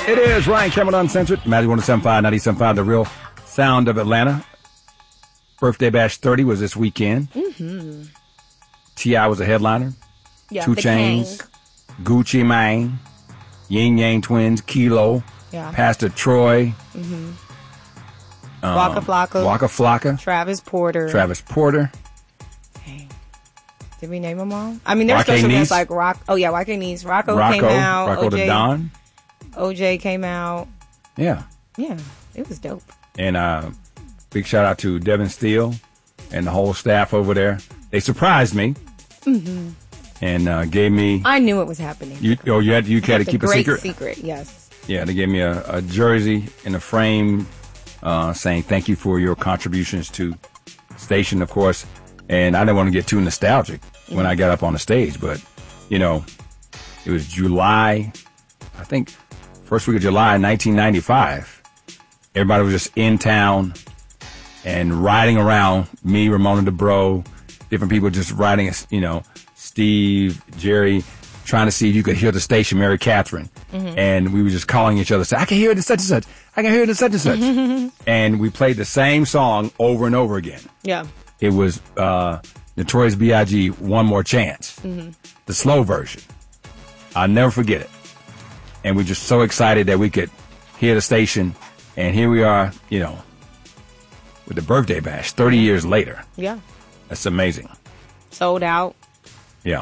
It is Ryan Cameron Uncensored, Magic 107.5, 97.5, The Real Sound of Atlanta. Birthday Bash 30 was this weekend. Mm-hmm. T.I. was a headliner. Yeah, 2 Chainz, Gucci Mane, Yin Yang Twins, Kilo, Pastor Troy, Waka Flocka, Travis Porter. Dang. Did we name them all? I mean, there's special guests like Rock. Oh yeah, Waka Niece. Rocco came out. Rocco the Don. OJ came out. Yeah, it was dope. And big shout out to Devin Steele and the whole staff over there. They surprised me. Mm-hmm. And gave me. I knew it was happening. You had to keep a secret. Secret, yes. Yeah, they gave me a jersey in a frame, saying thank you for your contributions to the station, of course. And I didn't want to get too nostalgic when I got up on the stage, but it was July, I think, first week of July, 1995. Everybody was just in town and riding around. Me, Ramona DeBro, different people just riding, Steve, Jerry, trying to see if you could hear the station, Mary Catherine. Mm-hmm. And we were just calling each other, say, I can hear it in such and such. I can hear it in such and such. And we played the same song over and over again. Yeah. It was Notorious B.I.G. One More Chance, the slow version. I'll never forget it. And we're just so excited that we could hear the station. And here we are, with the birthday bash 30 years later. Yeah. That's amazing. Sold out. Yeah.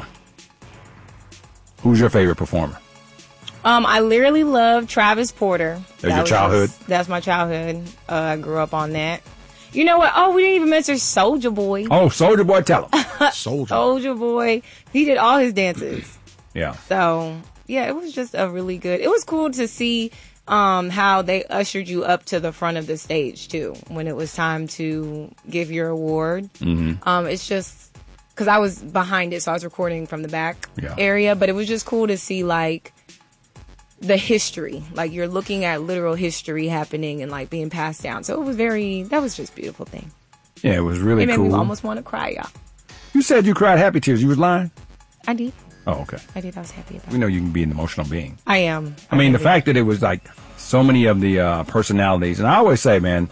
Who's your favorite performer? I literally love Travis Porter. That's your childhood? That's my childhood. I grew up on that. You know what? Oh, we didn't even mention Soulja Boy. Oh, Soulja Boy, tell him. Soulja Boy. He did all his dances. Yeah. So, yeah, it was just a really good. It was cool to see how they ushered you up to the front of the stage, too, when it was time to give your award. Mm-hmm. It's just because I was behind it, so I was recording from the back area, but it was just cool to see, like, the history. Like, you're looking at literal history happening and, like, being passed down. So it was that was just a beautiful thing. Yeah, it was really cool. It made me almost want to cry, y'all. You said you cried happy tears. You was lying? I did. Oh, okay. I did. I was happy about it. We know you can be an emotional being. I am. I mean, the fact that it was, like, so many of the personalities. And I always say, man,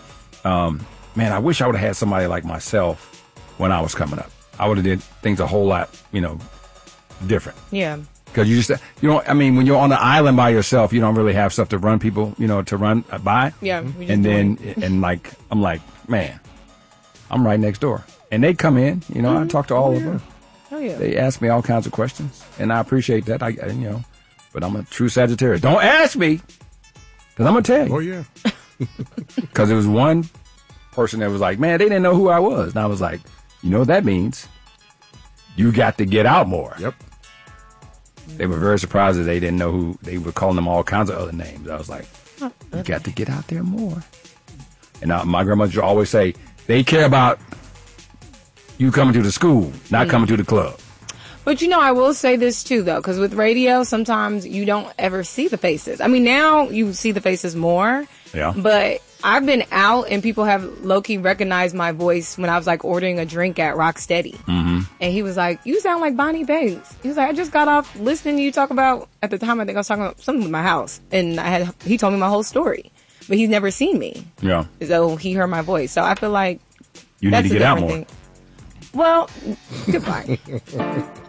I wish I would have had somebody like myself when I was coming up. I would have did things a whole lot, different. Yeah. Because when you're on the island by yourself, you don't really have stuff to run people, to run by. Yeah. I'm like, man, I'm right next door. And they come in, I talk to all of them. Oh, yeah. They ask me all kinds of questions, and I appreciate that. But I'm a true Sagittarius. Don't ask me, because I'm going to tell you. Oh, yeah. Because there was one person that was like, man, they didn't know who I was. And I was like, you know what that means? You got to get out more. Yep. They were very surprised that they didn't know who. They were calling them all kinds of other names. I was like, you got to get out there more. And my grandmother would always say, they care about you coming to the school, not coming to the club. But, I will say this, too, though, because with radio, sometimes you don't ever see the faces. I mean, now you see the faces more. Yeah. But I've been out and people have low-key recognized my voice when I was, like, ordering a drink at Rocksteady. Mm-hmm. And he was like, you sound like Bonnie Banks. He was like, I just got off listening to you talk about, at the time, I think I was talking about something with my house. And he told me my whole story. But he's never seen me. Yeah. So he heard my voice. So I feel like you need to get out more. Well, goodbye.